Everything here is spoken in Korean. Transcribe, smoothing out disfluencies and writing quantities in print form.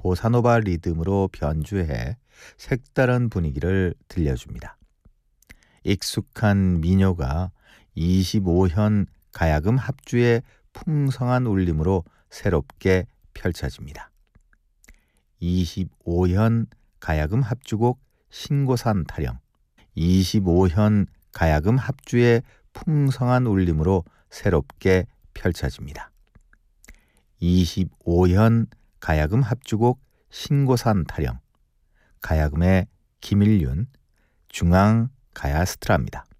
보사노바 리듬으로 변주해 색다른 분위기를 들려줍니다. 익숙한 민요가 25현 가야금 합주의 풍성한 울림으로 새롭게 펼쳐집니다. 25현 가야금 합주곡 신고산 타령, 25현 가야금 합주의 풍성한 울림으로 새롭게 펼쳐집니다. 25현 가야금 합주곡 신고산 타령, 가야금의 김일윤, 중앙 가야스트라입니다.